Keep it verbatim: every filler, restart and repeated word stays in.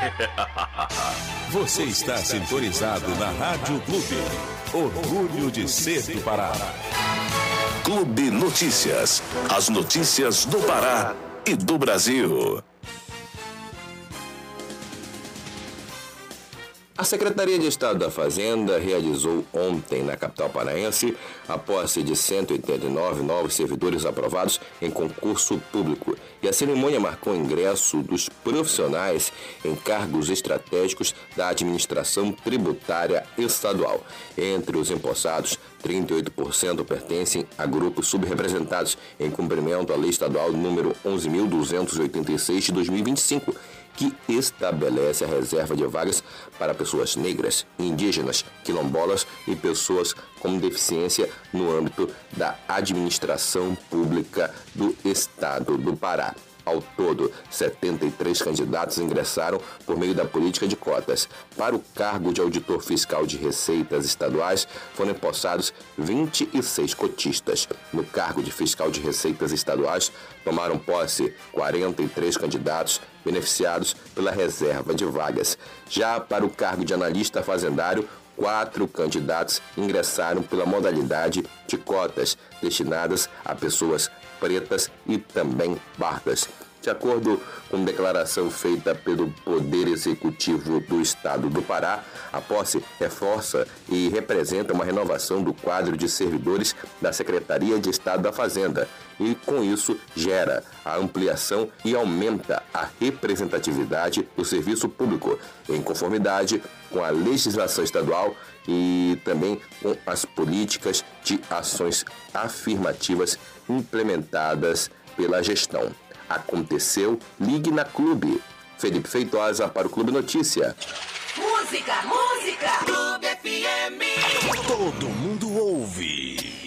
Você está sintonizado na Rádio Clube. Orgulho de ser do Pará. Clube Notícias. As notícias do Pará e do Brasil. A Secretaria de Estado da Fazenda realizou ontem na capital paraense a posse de cento e oitenta e nove novos servidores aprovados em concurso público e a cerimônia marcou o ingresso dos profissionais em cargos estratégicos da administração tributária estadual. Entre os empossados, trinta e oito por cento pertencem a grupos subrepresentados em cumprimento à Lei Estadual número onze mil duzentos e oitenta e seis de dois mil e vinte e cinco, que estabelece a reserva de vagas para pessoas negras, indígenas, quilombolas e pessoas com deficiência no âmbito da administração pública do Estado do Pará. Ao todo, setenta e três candidatos ingressaram por meio da política de cotas. Para o cargo de auditor fiscal de receitas estaduais, foram empossados vinte e seis cotistas. No cargo de fiscal de receitas estaduais, tomaram posse quarenta e três candidatos beneficiados pela reserva de vagas. Já para o cargo de analista fazendário, quatro candidatos ingressaram pela modalidade de cotas destinadas a pessoas pretas e também pardas. De acordo com declaração feita pelo Poder Executivo do Estado do Pará, a posse reforça e representa uma renovação do quadro de servidores da Secretaria de Estado da Fazenda e, com isso, gera a ampliação e aumenta a representatividade do serviço público, em conformidade com a legislação estadual e também com as políticas de ações afirmativas implementadas pela gestão. Aconteceu, ligue na Clube. Felipe Feitosa para o Clube Notícia. Música, música! Clube F M. Todo mundo ouve.